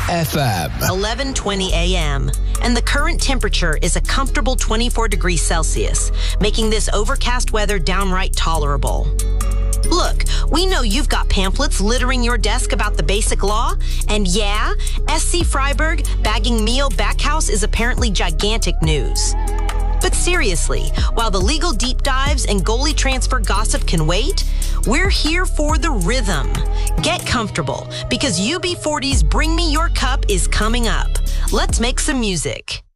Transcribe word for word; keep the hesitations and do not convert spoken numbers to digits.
F M. eleven twenty a m and the current temperature is a comfortable twenty-four degrees Celsius, making this overcast weather downright tolerable. Look, we know you've got pamphlets littering your desk about the basic law, and yeah, S C Freiberg bagging Mio Backhouse is apparently gigantic news. But seriously, while the legal deep dives and goalie transfer gossip can wait, we're here for the rhythm. Get comfortable, because U B forty's Bring Me Your Cup is coming up. Let's make some music.